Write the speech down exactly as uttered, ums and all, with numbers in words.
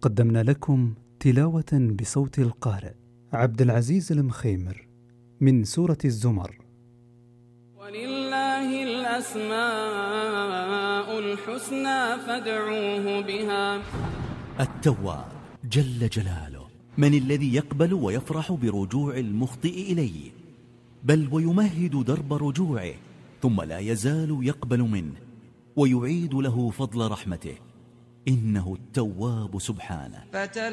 قدمنا لكم تلاوة بصوت القارئ عبد العزيز المخيمر من سورة الزمر. ولله الأسماء الحسنى فادعوه بها. التواب جل جلاله من الذي يقبل ويفرح برجوع المخطئ إليه، بل ويمهد درب رجوعه، ثم لا يزال يقبل منه ويعيد له فضل رحمته. إنه التواب سبحانه.